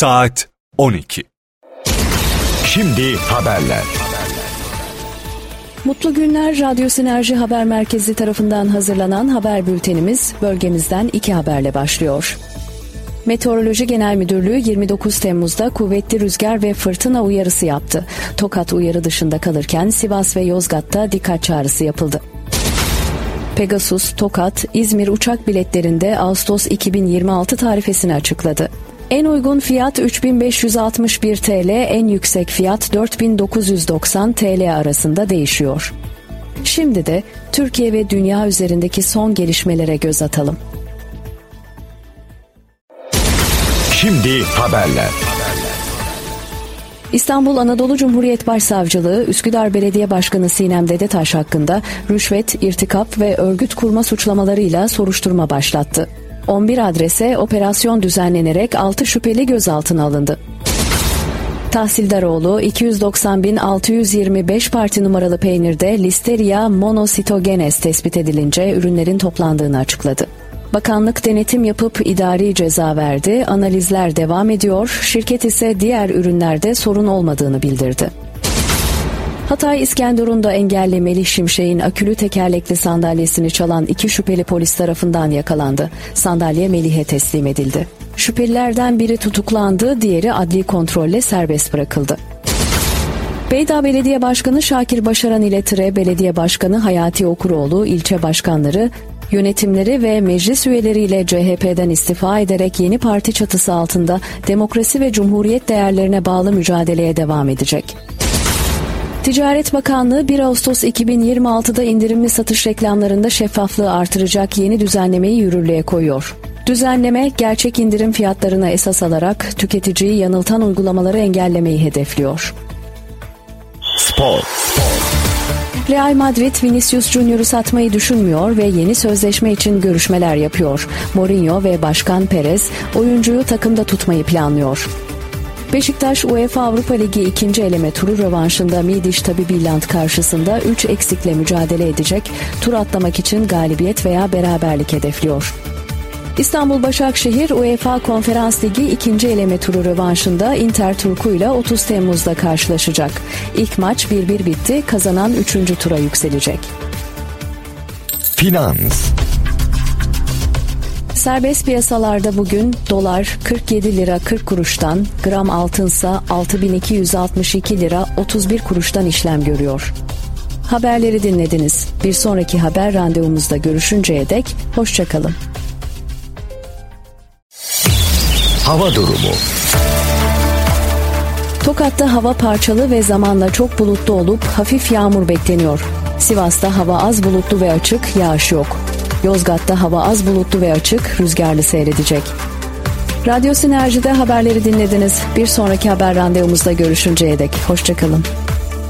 Saat 12. Şimdi haberler. Mutlu günler. Radyo Sinerji Haber Merkezi tarafından hazırlanan haber bültenimiz bölgemizden 2 haberle başlıyor. Meteoroloji Genel Müdürlüğü 29 Temmuz'da kuvvetli rüzgar ve fırtına uyarısı yaptı. Tokat uyarı dışında kalırken Sivas ve Yozgat'ta dikkat çağrısı yapıldı. Pegasus, Tokat, İzmir uçak biletlerinde Ağustos 2026 tarifesini açıkladı. En uygun fiyat 3.561 TL, en yüksek fiyat 4.990 TL arasında değişiyor. Şimdi de Türkiye ve dünya üzerindeki son gelişmelere göz atalım. Şimdi haberler. İstanbul Anadolu Cumhuriyet Başsavcılığı, Üsküdar Belediye Başkanı Sinem Dedetaş hakkında rüşvet, irtikap ve örgüt kurma suçlamalarıyla soruşturma başlattı. 11 adrese operasyon düzenlenerek 6 şüpheli gözaltına alındı. Tahsildaroğlu 290.625 parti numaralı peynirde Listeria monocytogenes tespit edilince ürünlerin toplandığını açıkladı. Bakanlık denetim yapıp idari ceza verdi, analizler devam ediyor, şirket ise diğer ürünlerde sorun olmadığını bildirdi. Hatay İskenderun'da engelli Melih Şimşek'in akülü tekerlekli sandalyesini çalan 2 şüpheli polis tarafından yakalandı. Sandalye Melih'e teslim edildi. Şüphelilerden biri tutuklandı, diğeri adli kontrolle serbest bırakıldı. Beydağ Belediye Başkanı Şakir Başaran ile Tire Belediye Başkanı Hayati Okuroğlu, ilçe başkanları, yönetimleri ve meclis üyeleriyle CHP'den istifa ederek yeni parti çatısı altında demokrasi ve cumhuriyet değerlerine bağlı mücadeleye devam edecek. Ticaret Bakanlığı 1 Ağustos 2026'da indirimli satış reklamlarında şeffaflığı artıracak yeni düzenlemeyi yürürlüğe koyuyor. Düzenleme, gerçek indirim fiyatlarına esas alarak tüketiciyi yanıltan uygulamaları engellemeyi hedefliyor. Spor. Real Madrid, Vinicius Junior'u satmayı düşünmüyor ve yeni sözleşme için görüşmeler yapıyor. Mourinho ve Başkan Perez, oyuncuyu takımda tutmayı planlıyor. Beşiktaş, UEFA Avrupa Ligi 2. eleme turu rövanşında Midis Tabibiyland karşısında 3 eksikle mücadele edecek, tur atlamak için galibiyet veya beraberlik hedefliyor. İstanbul Başakşehir, UEFA Konferans Ligi 2. eleme turu rövanşında Inter Turku'yla 30 Temmuz'da karşılaşacak. İlk maç 1-1 bitti, kazanan 3. tura yükselecek. Finans. Serbest piyasalarda bugün dolar 47 lira 40 kuruştan, gram altınsa 6.262 lira 31 kuruştan işlem görüyor. Haberleri dinlediniz. Bir sonraki haber randevumuzda görüşünceye dek hoşça kalın. Hava durumu. Tokat'ta hava parçalı ve zamanla çok bulutlu olup hafif yağmur bekleniyor. Sivas'ta hava az bulutlu ve açık, yağış yok. Yozgat'ta hava az bulutlu ve açık, rüzgarlı seyredecek. Radyo Sinerji'de haberleri dinlediniz. Bir sonraki haber randevumuzda görüşünceye dek hoşça kalın.